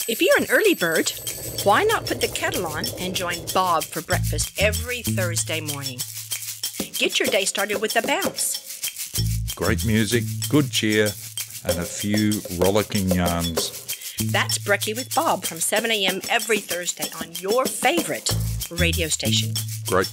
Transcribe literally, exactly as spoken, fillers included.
If you're an early bird, why not put the kettle on and join Bob for breakfast every Thursday morning? Get your day started with a bounce. Great music, good cheer, and a few rollicking yarns. That's Brekkie with Bob from seven a.m. every Thursday on your favorite radio station.